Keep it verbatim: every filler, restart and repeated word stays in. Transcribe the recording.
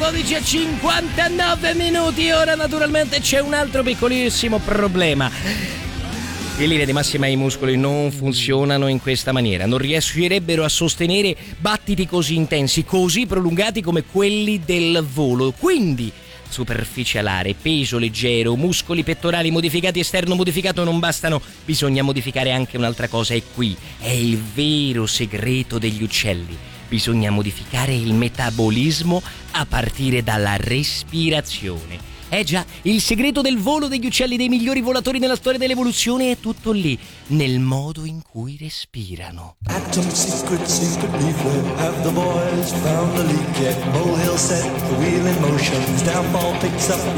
dodici e cinquantanove minuti. Ora naturalmente c'è un altro piccolissimo problema. Le linee di massima e i muscoli non funzionano in questa maniera, non riuscirebbero a sostenere battiti così intensi, così prolungati come quelli del volo. Quindi superficie alare, peso leggero, muscoli pettorali modificati, esterno modificato non bastano, bisogna modificare anche un'altra cosa, e qui è il vero segreto degli uccelli. Bisogna modificare il metabolismo a partire dalla respirazione. Eh già, il segreto del volo degli uccelli, dei migliori volatori nella storia dell'evoluzione, è tutto lì, nel modo in cui respirano. Atom secret, secret leaflet. Have the boys found the leak yet? Molehill set the wheel in motion. Downfall picks up